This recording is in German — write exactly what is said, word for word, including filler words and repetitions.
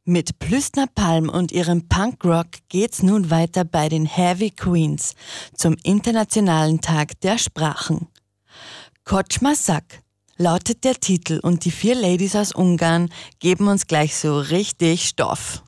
Mit Plüssner Palm und ihrem Punkrock geht's nun weiter bei den Heavy Queens zum Internationalen Tag der Sprachen. Kocsma Sak lautet der Titel und die vier Ladies aus Ungarn geben uns gleich so richtig Stoff.